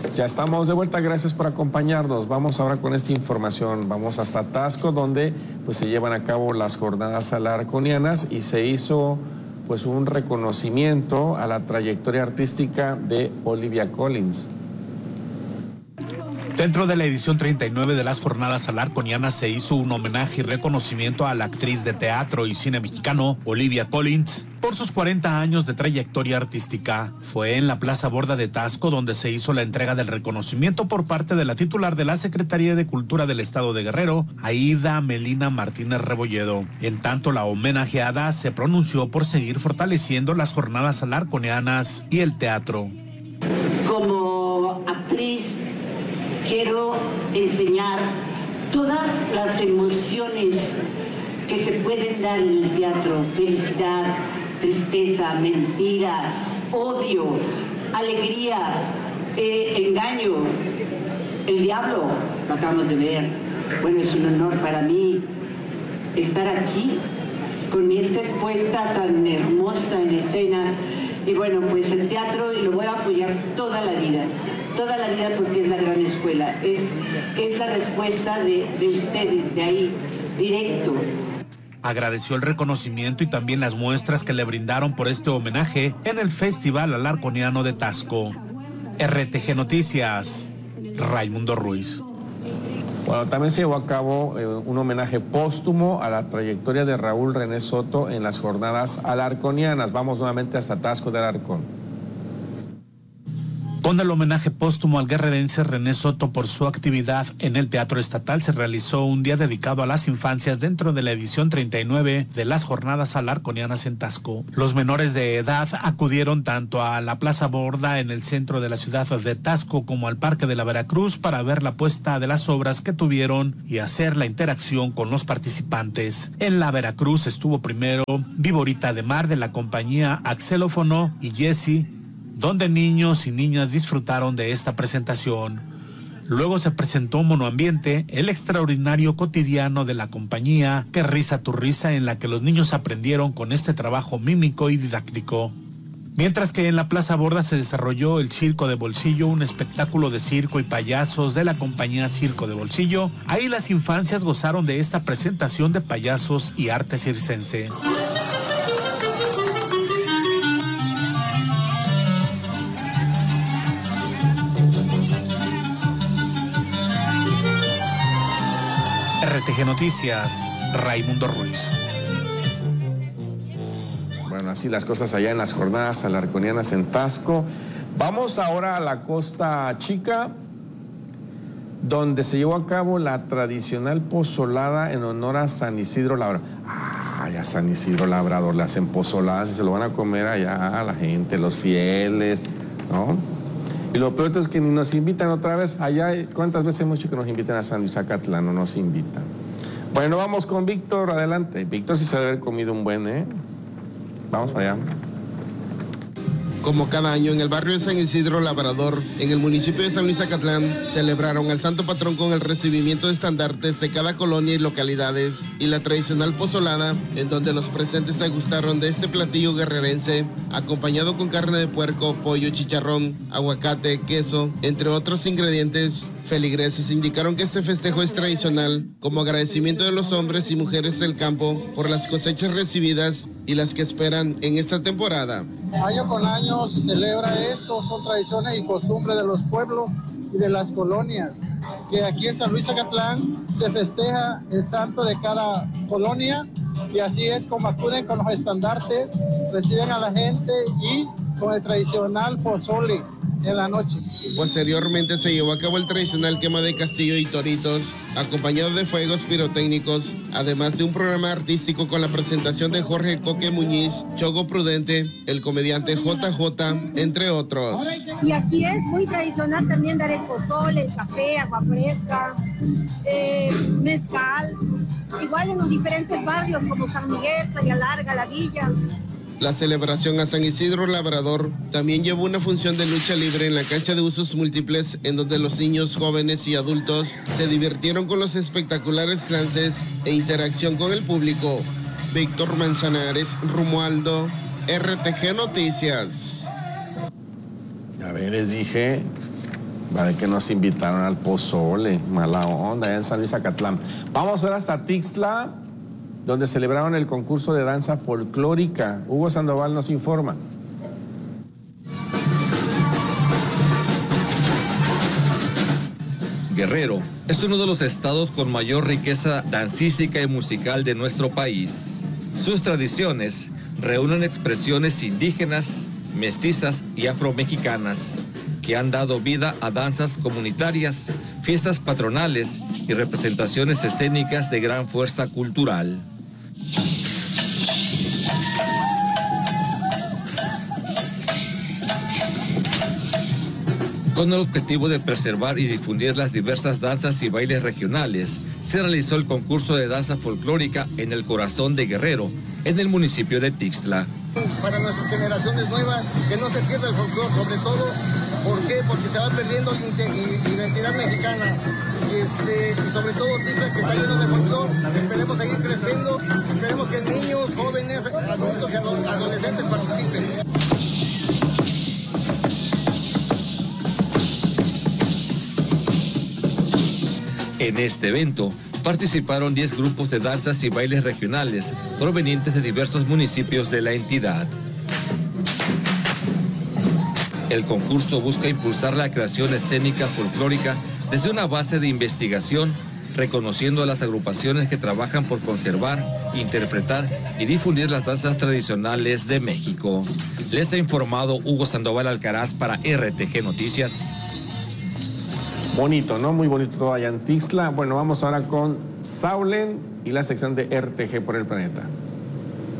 Ya estamos de vuelta, gracias por acompañarnos. Vamos ahora con esta información. Vamos hasta Taxco, donde pues se llevan a cabo las jornadas alarconianas y se hizo pues un reconocimiento a la trayectoria artística de Olivia Collins. Dentro de la edición 39 de las jornadas alarconianas se hizo un homenaje y reconocimiento a la actriz de teatro y cine mexicano Olivia Collins por sus 40 años de trayectoria artística. Fue en la Plaza Borda de Taxco donde se hizo la entrega del reconocimiento por parte de la titular de la Secretaría de Cultura del Estado de Guerrero, Aida Melina Martínez Rebolledo. En tanto, la homenajeada se pronunció por seguir fortaleciendo las jornadas alarconianas y el teatro. Como actriz, quiero enseñar todas las emociones que se pueden dar en el teatro: felicidad, tristeza, mentira, odio, alegría, engaño, el diablo, lo acabamos de ver. Bueno, es un honor para mí estar aquí con esta expuesta tan hermosa en escena. Y bueno, pues el teatro lo voy a apoyar toda la vida porque es la gran escuela, es la respuesta de ustedes, de ahí, directo. Agradeció el reconocimiento y también las muestras que le brindaron por este homenaje en el Festival Alarconiano de Taxco. RTG Noticias, Raimundo Ruiz. Bueno, también se llevó a cabo un homenaje póstumo a la trayectoria de Raúl René Soto en las jornadas alarconianas. Vamos nuevamente hasta Taxco de Alarcón. Con el homenaje póstumo al guerrerense René Soto por su actividad en el Teatro Estatal, se realizó un día dedicado a las infancias dentro de la edición 39 de las jornadas alarconianas en Taxco. Los menores de edad acudieron tanto a la Plaza Borda en el centro de la ciudad de Taxco como al Parque de la Veracruz para ver la puesta de las obras que tuvieron y hacer la interacción con los participantes. En la Veracruz estuvo primero Viborita de Mar de la compañía Axelófono y Jessie, donde niños y niñas disfrutaron de esta presentación. Luego se presentó Monoambiente, el extraordinario cotidiano de la compañía Que Risa Tu Risa, en la que los niños aprendieron con este trabajo mímico y didáctico. Mientras que en la Plaza Borda se desarrolló el Circo de Bolsillo, un espectáculo de circo y payasos de la compañía Circo de Bolsillo. Ahí las infancias gozaron de esta presentación de payasos y arte circense. RTG Noticias, Raimundo Ruiz. Bueno, así las cosas allá en las jornadas alarconianas en Taxco. Vamos ahora a la Costa Chica, donde se llevó a cabo la tradicional pozolada en honor a San Isidro Labrador. A San Isidro Labrador le hacen pozoladas y se lo van a comer allá a la gente, los fieles, ¿no? Y lo peor es que ni nos invitan otra vez allá. ¿Cuántas veces hemos dicho que nos inviten a San Luis Acatlán? No nos invitan. Bueno, vamos con Víctor, adelante. Víctor sí se debe haber comido un buen, ¿eh? Vamos para allá. Como cada año, en el barrio de San Isidro Labrador, en el municipio de San Luis Acatlán, celebraron al Santo Patrón con el recibimiento de estandartes de cada colonia y localidades y la tradicional pozolada, en donde los presentes se gustaron de este platillo guerrerense, acompañado con carne de puerco, pollo, chicharrón, aguacate, queso, entre otros ingredientes. Feligreses indicaron que este festejo es tradicional como agradecimiento de los hombres y mujeres del campo por las cosechas recibidas y las que esperan en esta temporada. Año con año se celebra esto, son tradiciones y costumbres de los pueblos y de las colonias, que aquí en San Luis Acatlán se festeja el santo de cada colonia y así es como acuden con los estandartes, reciben a la gente y con el tradicional pozole en la noche. Posteriormente se llevó a cabo el tradicional quema de castillo y toritos, acompañado de fuegos pirotécnicos, además de un programa artístico con la presentación de Jorge Coque Muñiz, Chogo Prudente, el comediante JJ, entre otros. Y aquí es muy tradicional también dar el pozole, el café, agua fresca, mezcal, igual en los diferentes barrios como San Miguel, Playa Larga, La Villa. La celebración a San Isidro Labrador también llevó una función de lucha libre en la cancha de usos múltiples, en donde los niños, jóvenes y adultos se divirtieron con los espectaculares lances e interacción con el público. Víctor Manzanares, Romualdo, RTG Noticias. A ver, les dije, Vale, que nos invitaron al pozole, mala onda, allá en San Luis Acatlán. Vamos ahora hasta Tixtla, donde celebraron el concurso de danza folclórica. Hugo Sandoval nos informa. Guerrero es uno de los estados con mayor riqueza dancística y musical de nuestro país. Sus tradiciones reúnen expresiones indígenas, mestizas y afromexicanas que han dado vida a danzas comunitarias, fiestas patronales y representaciones escénicas de gran fuerza cultural. Con el objetivo de preservar y difundir las diversas danzas y bailes regionales, se realizó el concurso de danza folclórica en el corazón de Guerrero, en el municipio de Tixtla. Para nuestras generaciones nuevas, que no se pierda el folclore, sobre todo, ¿por qué? Porque se va perdiendo la identidad mexicana. Y sobre todo Tixtla, que está lleno de folclore. Esperemos seguir creciendo, esperemos que niños, jóvenes, adultos y adolescentes participen. En este evento participaron 10 grupos de danzas y bailes regionales provenientes de diversos municipios de la entidad. El concurso busca impulsar la creación escénica folclórica desde una base de investigación, reconociendo a las agrupaciones que trabajan por conservar, interpretar y difundir las danzas tradicionales de México. Les ha informado Hugo Sandoval Alcaraz para RTG Noticias. Bonito, ¿no? Muy bonito todo allá en Tixtla. Bueno, vamos ahora con Saulen y la sección de RTG por el Planeta.